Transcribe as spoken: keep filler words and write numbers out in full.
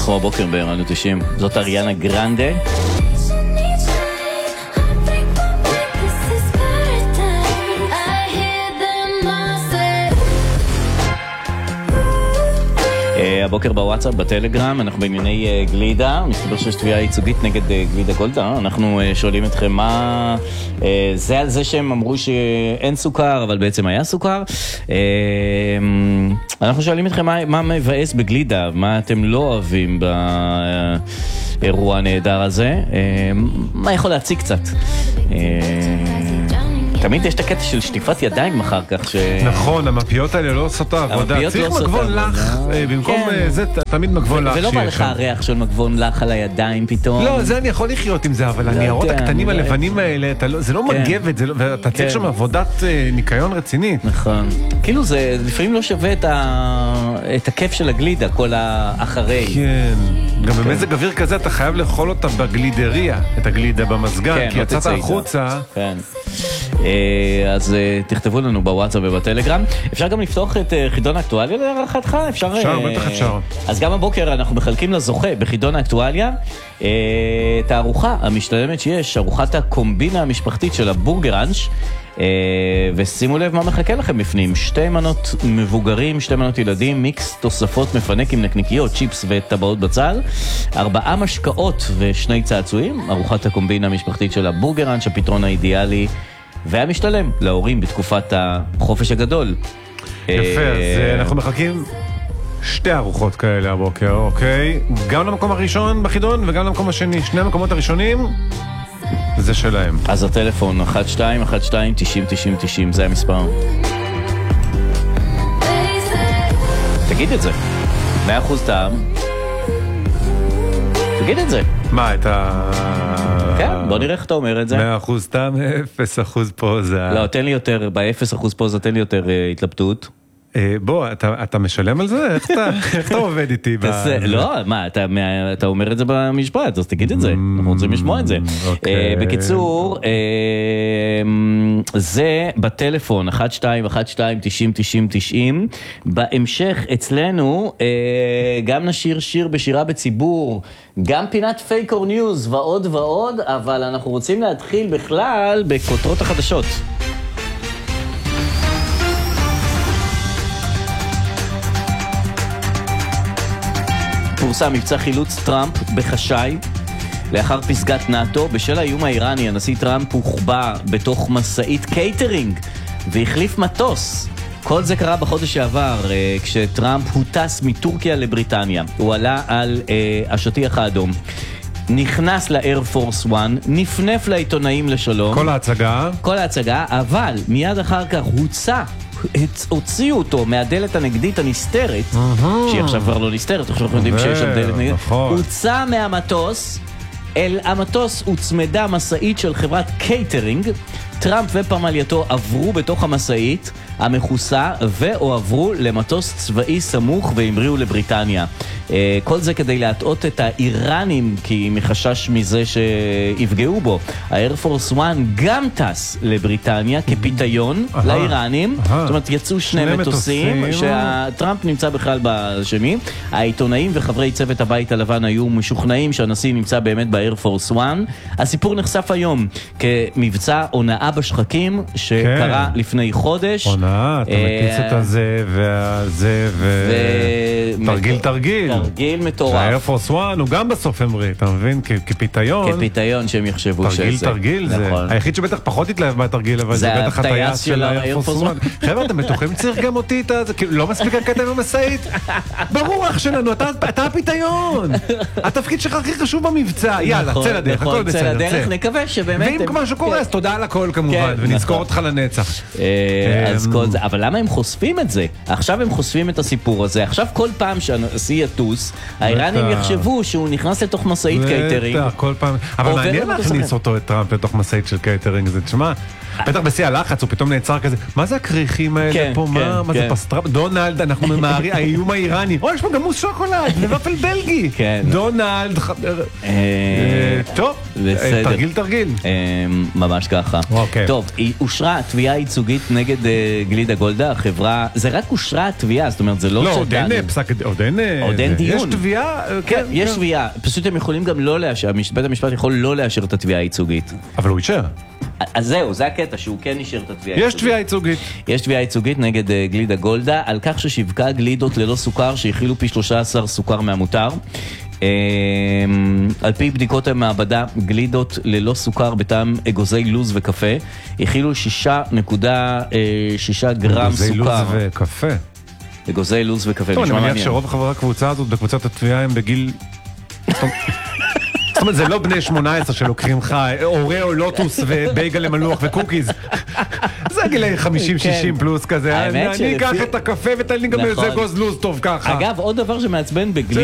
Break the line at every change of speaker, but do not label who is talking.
אנחנו הבוקר ברדיו תשעים, זאת אריאנה גרנדה. הבוקר בוואטסאפ, בטלגרם, אנחנו בענייני גלידה, מסתבר שיש תביעה ייצוגית נגד גלידה גולדה. אנחנו שואלים אתכם מה זה על זה שהם אמרו שאין סוכר, אבל בעצם היה סוכר. אנחנו שואלים אתכם מה, מה מבאס בגלידה, מה אתם לא אוהבים באירוע הנהדר הזה, מה יכול להציג קצת. תמיד יש את הקטע של שטיפת ידיים אחר כך ש...
נכון, המפיות האלה לא עושות העבודה. צריך מגבון לח, במקום זה תמיד מגבון לח שיש.
ולא בא לך הריח של מגבון לח על הידיים פתאום?
לא, זה אני יכול לחיות עם זה, אבל הניירות הקטנים הלבנים האלה, זה לא מגבת, ואתה צריך שם עבודת ניקיון רצינית.
נכון. כאילו זה לפעמים לא שווה את הכיף של הגלידה, כל האחרי.
כן. גם במזג אוויר כזה אתה חייב לאכול אותה בגלידריה, את הגלידה במזגן, כי יצאת החוצה.
כן. אז תכתבו לנו בוואטסאפ ובטלגרם. אפשר גם לפתוח את חידון האקטואליה להערכתך?
אפשר, בטח אפשר.
אז גם הבוקר אנחנו מחלקים לזוכה בחידון האקטואליה את הארוחה המשתלמת שיש, ארוחת הקומבינה המשפחתית של הבורגראנץ'. ושימו לב מה מחכה לכם בפנים, שתי מנות מבוגרים, שתי מנות ילדים, מיקס תוספות מפנק עם נקניקיות, צ'יפס וטבעות בצל, ארבעה משקאות ושני צעצועים. ארוחת הקומבינה המשפחתית של הבורגראנץ', הפתרון האידיאלי והמשתלם להורים בתקופת החופש הגדול.
יפה, אז אנחנו מחכים שתי ארוחות כאלה הבוקר, אוקיי? גם למקום הראשון בחידון וגם למקום השני. שני המקומות הראשונים זה שלהם.
אז הטלפון אחת שתיים אחת שתיים תשעים תשעים תשעים, זה המספר. תגיד את זה. מאה אחוז טעם. תגיד את זה.
מה, את ה...
כן, בוא נראה איך אתה אומר את זה.
מאה אחוז טעם, אפס אחוז פוזה.
לא, תן לי יותר, ב-אפס אחוז פוזה תן לי יותר התלבטות.
בוא, אתה משלם על זה? איך אתה עובד איתי?
לא, מה, אתה אומר את זה במשפט, אז תגיד את זה, אנחנו רוצים לשמוע את זה. בקיצור, זה בטלפון אחת שתיים אחת שתיים תשעים תשעים תשעים. בהמשך אצלנו גם נשיר שיר בשירה בציבור, גם פינת פייק אור ניוז ועוד ועוד, אבל אנחנו רוצים להתחיל בכלל בכותרות החדשות. פורסם מבצע חילוץ טראמפ בחשאי לאחר פסגת נאטו. בשל האיום האיראני הנשיא טראמפ הוחבא בתוך מסעית קייטרינג והחליף מטוס. כל זה קרה בחודש שעבר כשטראמפ הוטס מטורקיה לבריטניה. הוא עלה על השטיח האדום, נכנס לאייר פורס אחת, נפנף לעיתונאים לשלום.
כל ההצגה.
כל ההצגה, אבל מיד אחר כך הוצא הוציאו אותו מהדלת הנגדית הנסתרת, שהיא עכשיו כבר לא נסתרת, עכשיו אנחנו יודעים שיש שם דלת נגדית, הוצא מהמטוס, אל המטוס הוצמדה מסעית של חברת קייטרינג. טראמפ ופמלייתו עברו בתוך המסעית המכוסה והועברו למטוס צבאי סמוך והמריאו לבריטניה. כל זה כדי להטעות את האיראנים, כי מחשש מזה שיפגעו בו. האייר פורס אחת גם טס לבריטניה כפיתיון לאיראנים. זאת אומרת, יצאו שני מטוסים שהטראמפ נמצא בכלל בשני. העיתונאים וחברי צוות הבית הלבן היו משוכנעים שהנשיא נמצא באמת באייר פורס אחת. הסיפור נחשף היום כמבצע הונאה בשחקים שקרה לפני חודש.
הונאה, אתה מקיץ את הזה והזה ותרגיל תרגיל.
תרגיל מטורף.
האייר פורס אחת הוא גם בסוף אמרי, אתה מבין? כפיתיון.
כפיתיון שהם יחשבו שזה.
תרגיל תרגיל זה. היחיד שבטח פחות התלהב מהתרגיל, אבל זה בטח הטייס של האייר פורס אחת. חבר'ה, אתם בטוחים צריך גם אותי את זה? לא מספיק הקטע במסעית? ברור אח שלנו, אתה הפיתיון. התפקיד שלך הכי חשוב במבצע. יאללה, צא לדרך, הכל בסדר.
נקווה שבאמת...
ואם משהו קורה, אז תודה על הכל כמובן, ונזכור אותך לנצח.
אז כל זה, אבל למה הם חושפים את זה? עכשיו הם חושפים את הסיפור הזה. עכשיו כל פעם שהנשיא יטוס, האיראנים יחשבו שהוא נכנס לתוך מסעית קייטרינג.
כל פעם. אבל מעניין להכניס אותו, את טראמפ, לתוך מסעית של קייטרינג. זה תשמע, בטח בשיא הלחץ, הוא פתאום נעצר כזה, מה זה הקריחים האלה פה? מה זה פסטרפ? דונלד, אנחנו ממהרים, האיום האיראני. או, יש פה גם מוס שוקולד, וופל בלגי. דונלד. טוב, תרגיל תרגיל.
ממש ככה. טוב, אושרה תביעה ייצוגית נגד גלידה גולדה, החברה, זה רק אושרה התביעה, זאת אומרת, זה לא...
לא, עוד אין פסק, עוד אין...
עוד אין דיון.
יש תביעה?
כן, יש תביעה. פשוט הם יכולים גם לא לאשר, בית המשפט יכול לא לאשר את התביעה הייצוגית.
אבל הוא יישאר.
אז זהו, זה הקטע, שהוא כן אישר את התביעה הייצוגית.
יש תביעה ייצוגית.
יש תביעה ייצוגית נגד גלידה גולדה, על כך ששיווקה גלידות ללא סוכר, שהכילו פי שלושה עשר סוכר מהמותר. על פי בדיקות המעבדה, גלידות ללא סוכר בטעם אגוזי לוז וקפה, הכילו שישה נקודה שישה גרם סוכר.
אגוזי לוז וקפה.
אגוזי לוז וקפה.
טוב, אני מניח שרוב חברי הקבוצה הזאת בקבוצת התביעה הם בגיל... זאת אומרת, זה לא בני שמונה עשרה שלוקחים לך אוריאו, לוטוס ובייגל למלוח וקוקיז. זה גילאי חמישים שישים פלוס כזה. אני אקח את הקפה ותן לי גם איזה גוז לוז טוב ככה.
אגב, עוד דבר שמעצבן בגלידה.